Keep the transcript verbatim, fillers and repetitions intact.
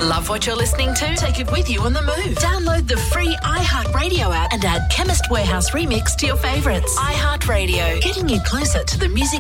Love what you're listening to? Take it with you on the move. Download the free iHeartRadio app and add Chemist Warehouse Remix to your favourites. iHeartRadio, getting you closer to the music